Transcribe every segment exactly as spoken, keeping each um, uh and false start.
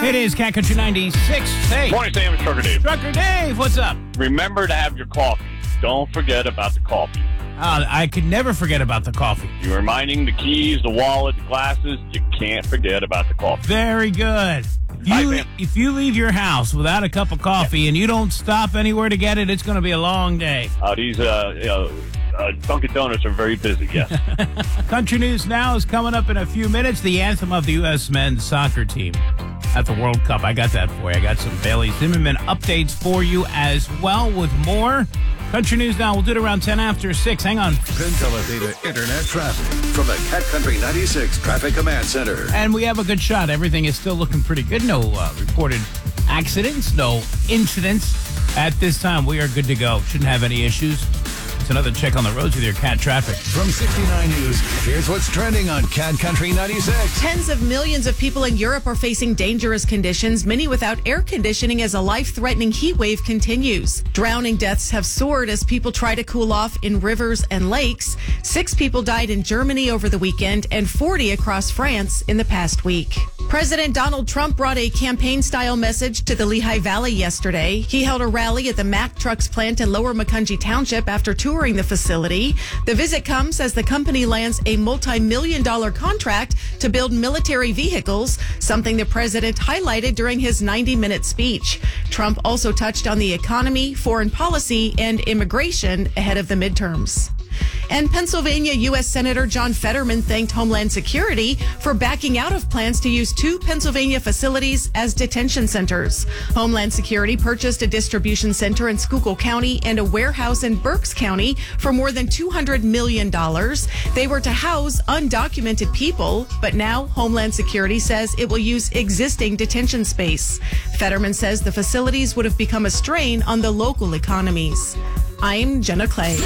It is Cat Country ninety-six. Hey. Morning, Sam. It's Trucker Dave. Trucker Dave, what's up? Remember to have your coffee. Don't forget about the coffee. Uh, I could never forget about the coffee. You're reminding the keys, the wallet, the glasses. You can't forget about the coffee. Very good. If you, Hi, Sam. if you leave your house without a cup of coffee yeah. and you don't stop anywhere to get it, it's going to be a long day. Uh, these uh, you know, uh, Dunkin' Donuts are very busy, yes. Country News Now is coming up in a few minutes. The anthem of the U S men's soccer team at the World Cup. I got that for you. I got some Bailey Zimmerman updates for you as well with more. Country News Now. We'll do it around ten after six. Hang on. PenTeleData Internet traffic from the Cat Country ninety-six Traffic Command Center. And we have a good shot. Everything is still looking pretty good. No uh, reported accidents, no incidents. At this time, we are good to go. Shouldn't have any issues. It's another check on the roads with your Cat traffic. From sixty-nine News, here's what's trending on Cat Country ninety-six. Tens of millions of people in Europe are facing dangerous conditions, many without air conditioning as a life-threatening heat wave continues. Drowning deaths have soared as people try to cool off in rivers and lakes. Six people died in Germany over the weekend and forty across France in the past week. President Donald Trump brought a campaign-style message to the Lehigh Valley yesterday. He held a rally at the Mack Trucks plant in Lower Macungie Township after touring the facility. The visit comes as the company lands a multi-million dollar contract to build military vehicles, something the president highlighted during his ninety minute speech. Trump also touched on the economy, foreign policy, and immigration ahead of the midterms. And Pennsylvania U S Senator John Fetterman thanked Homeland Security for backing out of plans to use two Pennsylvania facilities as detention centers. Homeland Security purchased a distribution center in Schuylkill County and a warehouse in Berks County for more than two hundred million dollars. They were to house undocumented people, but now Homeland Security says it will use existing detention space. Fetterman says the facilities would have become a strain on the local economies. I'm Jenna Clay.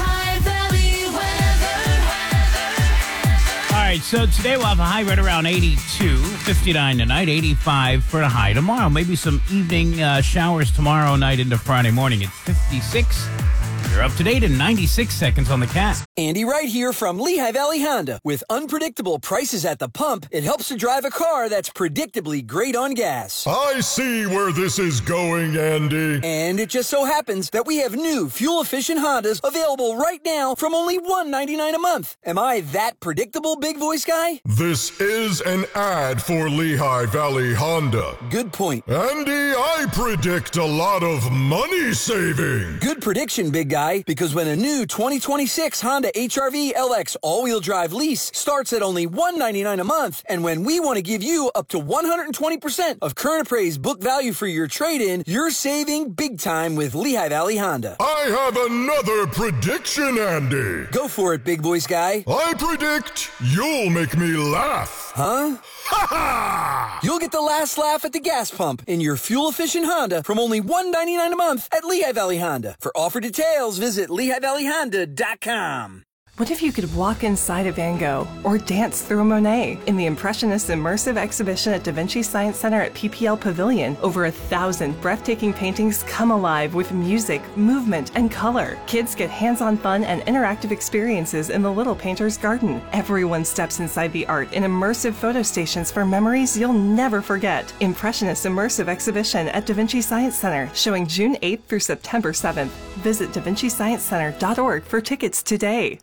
All right, so today we'll have a high right around eighty-two, fifty-nine tonight, eighty-five for the high tomorrow. Maybe some evening uh, showers tomorrow night into Friday morning. It's fifty-six. You're up to date in ninety-six seconds on the Cat. Andy Wright here from Lehigh Valley Honda. With unpredictable prices at the pump, it helps to drive a car that's predictably great on gas. I see where this is going, Andy. And it just so happens that we have new fuel-efficient Hondas available right now from only one hundred ninety-nine dollars a month. Am I that predictable, big voice guy? This is an ad for Lehigh Valley Honda. Good point. Andy, I predict a lot of money saving. Good prediction, big guy, because when a new twenty twenty-six Honda H R V L X all-wheel drive lease starts at only one hundred ninety-nine dollars a month, and when we want to give you up to one hundred twenty percent of current appraised book value for your trade-in, you're saving big time with Lehigh Valley Honda. I have another prediction, Andy. Go for it, big voice guy. I predict you'll make me laugh. Huh? Ha ha! You'll get the last laugh at the gas pump in your fuel-efficient Honda from only one hundred ninety-nine dollars a month at Lehigh Valley Honda. For offer details, visit Lehigh Valley Honda dot com. What if you could walk inside a Van Gogh or dance through a Monet? In the Impressionist Immersive Exhibition at Da Vinci Science Center at P P L Pavilion, over a thousand breathtaking paintings come alive with music, movement, and color. Kids get hands-on fun and interactive experiences in the Little Painter's Garden. Everyone steps inside the art in immersive photo stations for memories you'll never forget. Impressionist Immersive Exhibition at Da Vinci Science Center, showing June eighth through September seventh. Visit da vinci science center dot org for tickets today.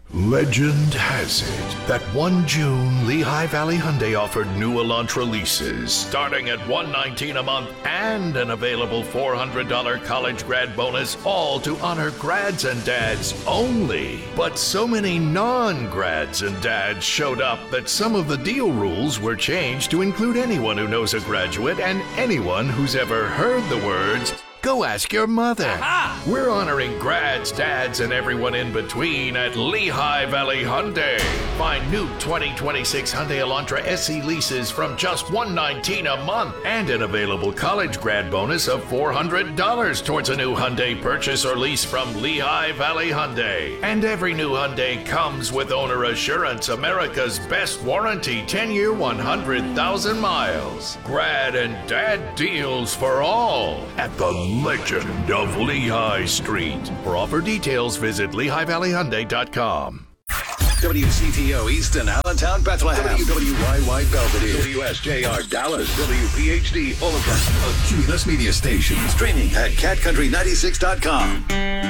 Legend has it that one June, Lehigh Valley Hyundai offered new Elantra leases starting at one hundred nineteen dollars a month and an available four hundred dollars college grad bonus, all to honor grads and dads only. But so many non-grads and dads showed up that some of the deal rules were changed to include anyone who knows a graduate and anyone who's ever heard the words, "Go ask your mother." Aha! We're honoring grads, dads, and everyone in between at Lehigh Valley Hyundai. Find new twenty twenty-six Hyundai Elantra S E leases from just one hundred nineteen dollars a month and an available college grad bonus of four hundred dollars towards a new Hyundai purchase or lease from Lehigh Valley Hyundai. And every new Hyundai comes with Owner Assurance, America's best warranty, ten-year, one hundred thousand miles. Grad and dad deals for all at the Legend of Lehigh Street. For offer details, visit Lehigh Valley Hyundai dot com. W C T O Easton, Allentown, Bethlehem. W W Y Y Belvedere. W S J R Dallas. W P H D Fullerton. A Cumulus Media Station. Streaming at cat country ninety-six dot com.